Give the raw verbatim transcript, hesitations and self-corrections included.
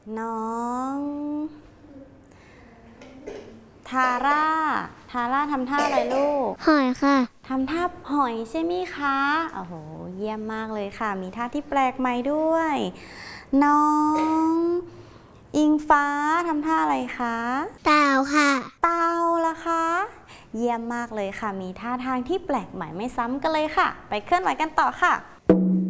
น้องทาร่าทาร่าทำท่าอะไรลูกหอยค่ะทำท่าหอยใช่ไหมคะโอ้โหเยี่ยมมากเลยค่ะมีท่าที่แปลกใหม่ด้วยน้องอิงฟ้าทำท่าอะไรคะเต่าค่ะเต่าล่ะคะเยี่ยมมากเลยค่ะมีท่าทางที่แปลกใหม่ไม่ซ้ำกันเลยค่ะไปเคลื่อนไหวกันต่อค่ะ